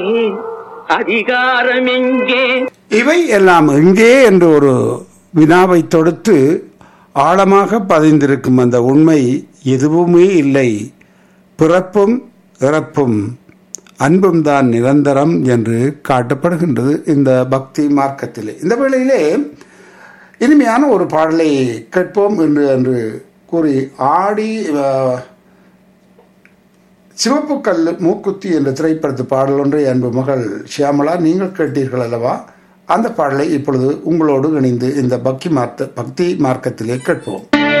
அதிகாரம் எங்கே? இவை எல்லாம் எங்கே என்று ஒரு வினாவை தொடுத்து ஆழமாக பதிந்திருக்கும் அந்த உண்மை எதுவுமே இல்லை. பிறப்பும் இறப்பும் அன்பும் தான் நிரந்தரம் என்று காட்டப்படுகின்றது இந்த பக்தி மார்க்கத்திலே. இந்த வேளையிலே இனிமையான ஒரு பாடலை கேட்போம் என்று கூறி ஆடி சிவப்பு கல் மூக்குத்தி என்ற திரைப்படத்து பாடல் ஒன்றை அன்பு மகள் ஷியாமலா நீங்கள் கேட்டீர்கள் அல்லவா? அந்த பாடலை இப்பொழுது உங்களோடு இணைந்து இந்த பக்தி மார்க்கத்திலே கேட்போம்.